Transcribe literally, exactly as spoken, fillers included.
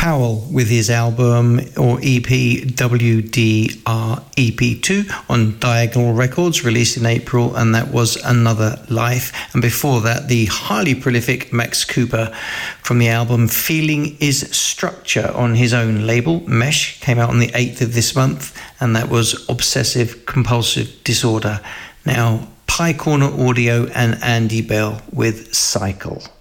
Powell with his album or E P W D R E P two on Diagonal Records, released in April, and that was Another Life. And before that, the highly prolific Max Cooper from the album Feeling Is Structure on his own label, Mesh, came out on the eighth of this month, and that was Obsessive Compulsive Disorder. Now, Pie Corner Audio and Andy Bell with Cycle.